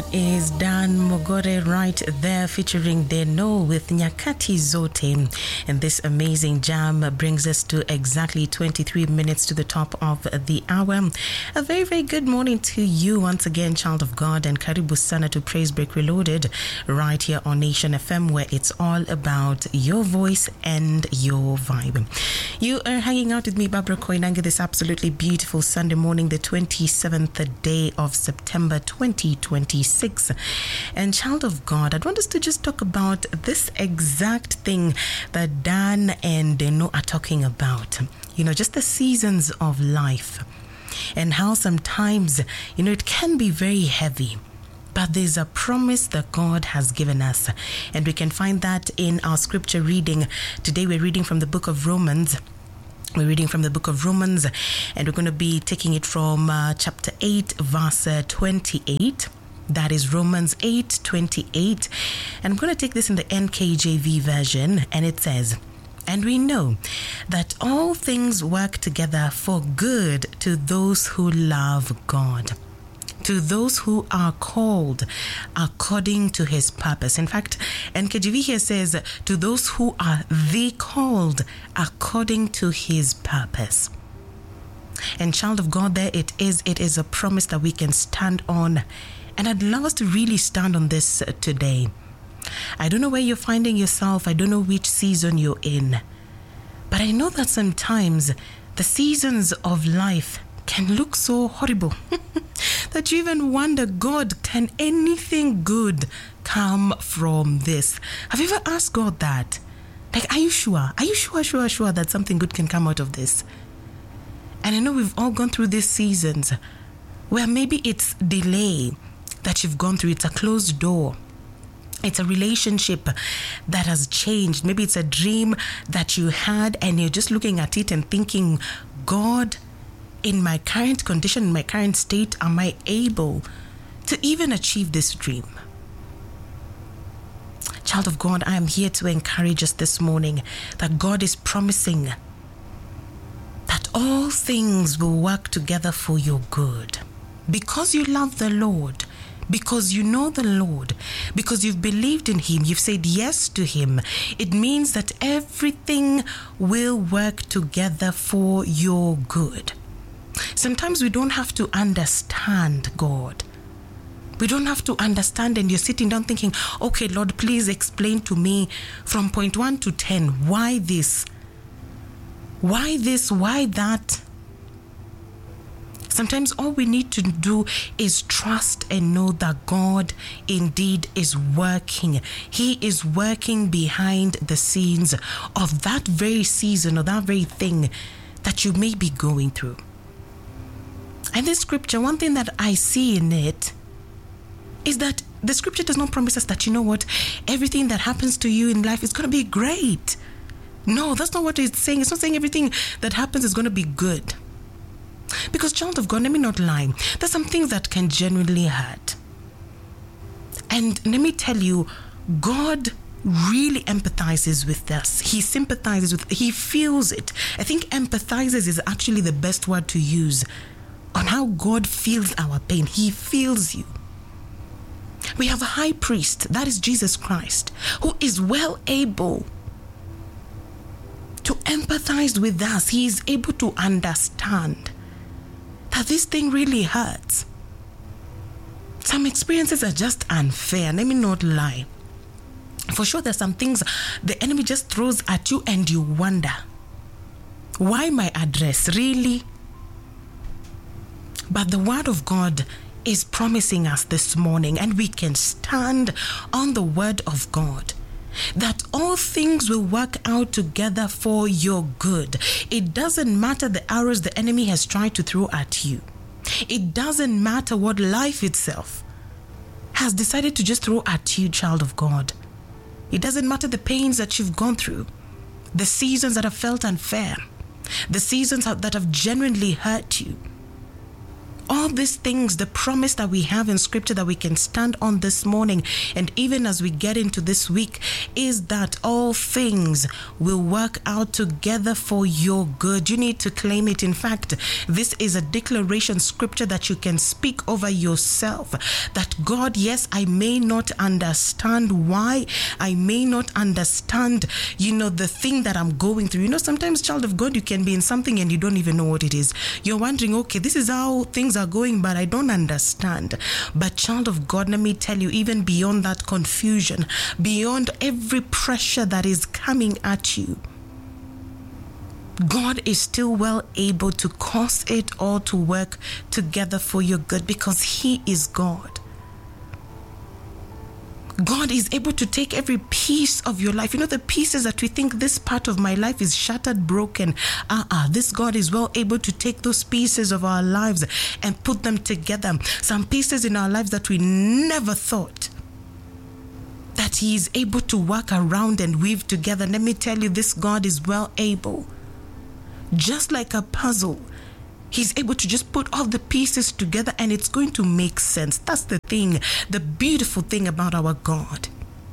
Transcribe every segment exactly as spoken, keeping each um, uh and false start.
is Dan Mogore right there featuring Deno with Nyakati Zote. And this amazing jam brings us to exactly twenty-three minutes to the top of the hour. A very, very good morning to you once again, child of God, and Karibu Sana to Praise Break Reloaded right here on Nation F M, where it's all about your voice and your vibe. You are hanging out with me, Barbara Koinange, this absolutely beautiful Sunday morning, the twenty-seventh day of September twenty twenty-six. And child of God, I want us to just talk about this exact thing that Dan and Deno are talking about. You know, just the seasons of life and how sometimes, you know, it can be very heavy. But there's a promise that God has given us. And we can find that in our scripture reading. Today we're reading from the book of Romans. We're reading from the book of Romans, and we're going to be taking it from uh, chapter eight, verse uh, twenty-eight. That is Romans eight twenty-eight. And I'm going to take this in the N K J V version, and it says, "And we know that all things work together for good to those who love God, to those who are called according to his purpose." In fact, N K J V here says, to those who are the called according to his purpose. And child of God, there it is. It is a promise that we can stand on. And I'd love us to really stand on this today. I don't know where you're finding yourself. I don't know which season you're in. But I know that sometimes the seasons of life can look so horrible that you even wonder, God, can anything good come from this? Have you ever asked God that? Like, are you sure? Are you sure, sure, sure that something good can come out of this? And I know we've all gone through these seasons where maybe it's delay that you've gone through. It's a closed door. It's a relationship that has changed. Maybe it's a dream that you had and you're just looking at it and thinking, God, in my current condition, in my current state, am I able to even achieve this dream? Child of God, I am here to encourage us this morning that God is promising that all things will work together for your good. Because you love the Lord, because you know the Lord, because you've believed in him, you've said yes to him, it means that everything will work together for your good. Sometimes we don't have to understand God. We don't have to understand, and you're sitting down thinking, okay, Lord, please explain to me from point one to ten, why this? Why this? Why that? Sometimes all we need to do is trust and know that God indeed is working. He is working behind the scenes of that very season or that very thing that you may be going through. And this scripture, one thing that I see in it is that the scripture does not promise us that, you know what, everything that happens to you in life is going to be great. No, that's not what it's saying. It's not saying everything that happens is going to be good. Because, child of God, let me not lie, there's some things that can genuinely hurt. And let me tell you, God really empathizes with us. He sympathizes with, he feels it. I think empathizes is actually the best word to use on how God feels our pain. He feels you. We have a high priest, that is Jesus Christ, who is well able to empathize with us. He is able to understand that this thing really hurts. Some experiences are just unfair. Let me not lie. For sure, there's some things the enemy just throws at you and you wonder, why my address? Really? But the word of God is promising us this morning, and we can stand on the word of God, that all things will work out together for your good. It doesn't matter the arrows the enemy has tried to throw at you. It doesn't matter what life itself has decided to just throw at you, child of God. It doesn't matter the pains that you've gone through, the seasons that have felt unfair, the seasons that have genuinely hurt you. All these things, the promise that we have in scripture that we can stand on this morning, and even as we get into this week, is that all things will work out together for your good. You need to claim it. In fact, this is a declaration scripture that you can speak over yourself, that God, yes, I may not understand why, I may not understand, you know, the thing that I'm going through. You know, sometimes, child of God, you can be in something and you don't even know what it is. You're wondering, okay, this is how things are going, but I don't understand. But child of God, let me tell you, even beyond that confusion, beyond every pressure that is coming at you, God is still well able to cause it all to work together for your good, because He is God. God is able to take every piece of your life. You know, the pieces that we think this part of my life is shattered, broken. Uh-uh. This God is well able to take those pieces of our lives and put them together. Some pieces in our lives that we never thought that He is able to work around and weave together. Let me tell you, this God is well able. Just like a puzzle, He's able to just put all the pieces together and it's going to make sense. That's the thing, the beautiful thing about our God.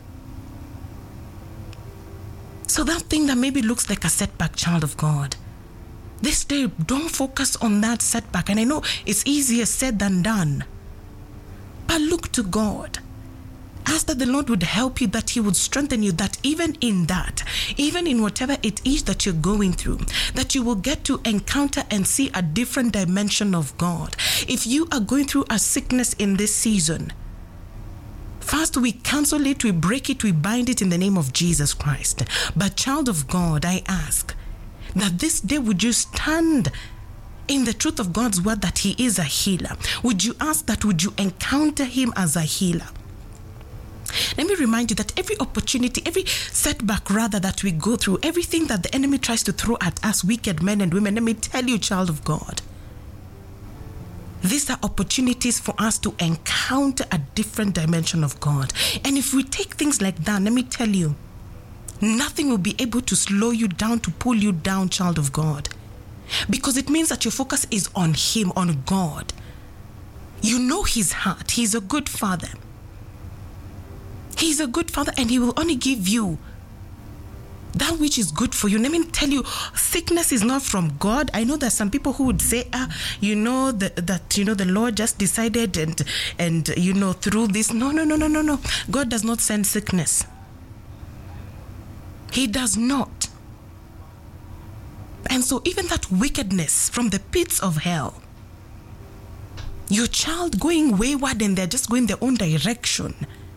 So that thing that maybe looks like a setback, child of God, this day, don't focus on that setback. And I know it's easier said than done, but look to God. Ask that the Lord would help you, that He would strengthen you, that even in that, even in whatever it is that you're going through, that you will get to encounter and see a different dimension of God. If you are going through a sickness in this season, first we cancel it, we break it, we bind it in the name of Jesus Christ. But child of God, I ask that this day would you stand in the truth of God's word that He is a healer. Would you ask that, would you encounter Him as a healer? Let me remind you that every opportunity, every setback rather that we go through, everything that the enemy tries to throw at us, wicked men and women, let me tell you, child of God, these are opportunities for us to encounter a different dimension of God. And if we take things like that, let me tell you, nothing will be able to slow you down, to pull you down, child of God. Because it means that your focus is on Him, on God. You know His heart. He's a good Father. He's a good Father, and He will only give you that which is good for you. Let me tell you, sickness is not from God. I know there's some people who would say, ah, you know, the, that, you know, the Lord just decided and, and, you know, through this. No, no, no, no, no, no. God does not send sickness. He does not. And so even that wickedness from the pits of hell, your child going wayward and they're just going their own direction,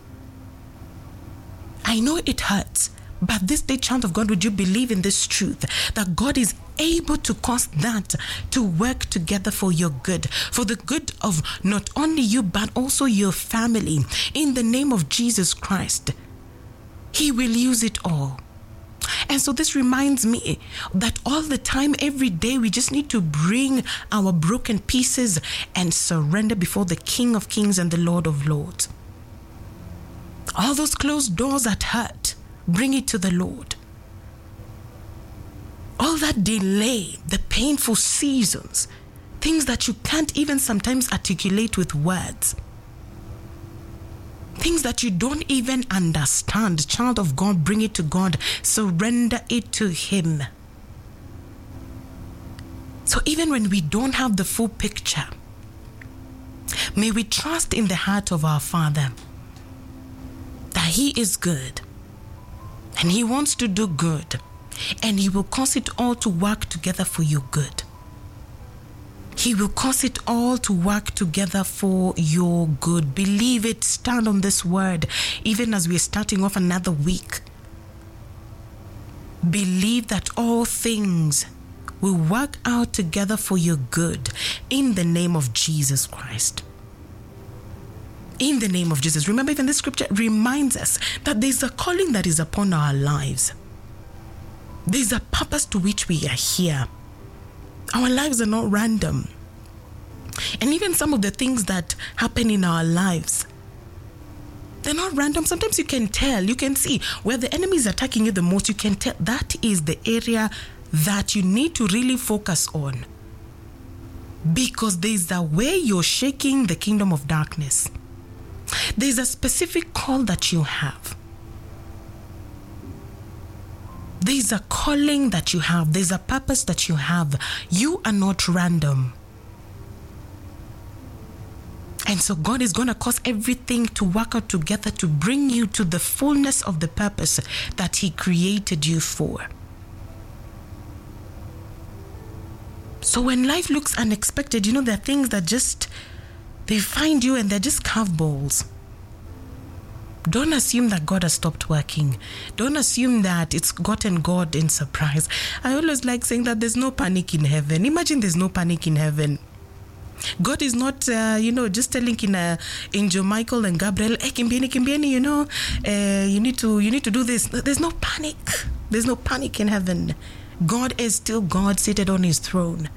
I know it hurts, but this day, child of God, would you believe in this truth, that God is able to cause that to work together for your good, for the good of not only you, but also your family. In the name of Jesus Christ, He will use it all. And so this reminds me that all the time, every day, we just need to bring our broken pieces and surrender before the King of Kings and the Lord of Lords. All those closed doors that hurt, bring it to the Lord. All that delay, the painful seasons, things that you can't even sometimes articulate with words, things that you don't even understand, child of God, bring it to God. Surrender it to Him. So even when we don't have the full picture, may we trust in the heart of our Father, that He is good and He wants to do good, and He will cause it all to work together for your good. He will cause it all to work together for your good. Believe it. Stand on this word even as we are starting off another week. Believe that all things will work out together for your good in the name of Jesus Christ. In the name of Jesus. Remember, even this scripture reminds us that there's a calling that is upon our lives. There's a purpose to which we are here. Our lives are not random. And even some of the things that happen in our lives, they're not random. Sometimes you can tell, you can see where the enemy is attacking you the most. You can tell that is the area that you need to really focus on. Because there's a way you're shaking the kingdom of darkness. There's a specific call that you have. There's a calling that you have. There's a purpose that you have. You are not random. And so God is going to cause everything to work out together to bring you to the fullness of the purpose that He created you for. So when life looks unexpected, you know, there are things that just, they find you and they're just curveballs. Don't assume that God has stopped working. Don't assume that it's gotten God in surprise. I always like saying that there's no panic in heaven. Imagine there's no panic in heaven. God is not, uh, you know, just telling in uh, Angel Michael and Gabriel, hey, Kimbieni, Kimbieni, you know, uh, you need to, you need to do this. There's no panic. There's no panic in heaven. God is still God seated on His throne.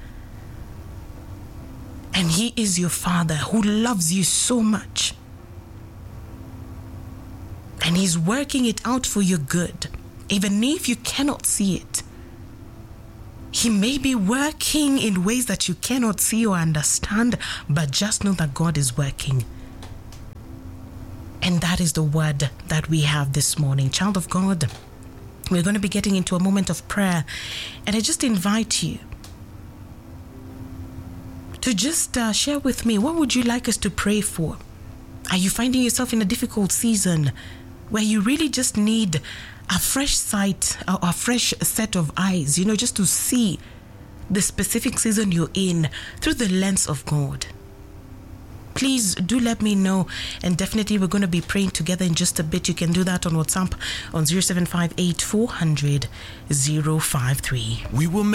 And He is your Father who loves you so much. And He's working it out for your good, even if you cannot see it. He may be working in ways that you cannot see or understand, but just know that God is working. And that is the word that we have this morning. Child of God, we're going to be getting into a moment of prayer. And I just invite you to just uh, share with me, what would you like us to pray for? Are you finding yourself in a difficult season where you really just need a fresh sight, or a fresh set of eyes, you know, just to see the specific season you're in through the lens of God? Please do let me know, and definitely we're going to be praying together in just a bit. You can do that on WhatsApp on zero seven five eight four hundred zero five three. We will